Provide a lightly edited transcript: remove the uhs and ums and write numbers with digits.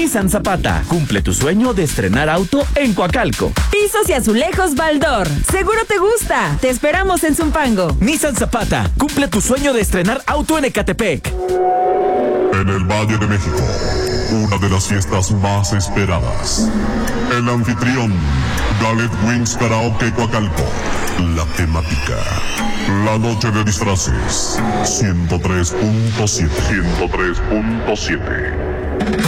Nissan Zapata, cumple tu sueño de estrenar auto en Coacalco. Pisos y azulejos Baldor. Seguro te gusta. Te esperamos en Zumpango. Nissan Zapata, cumple tu sueño de estrenar auto en Ecatepec. En el Valle de México, una de las fiestas más esperadas. El anfitrión, Galet Wings Karaoke Coacalco. La temática, la noche de disfraces. 103.7.